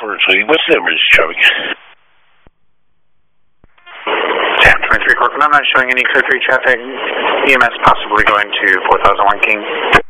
emergency. What's the emergency traffic? 1023 Corcoran, I'm not showing any code 3 traffic. EMS possibly going to 4001 King.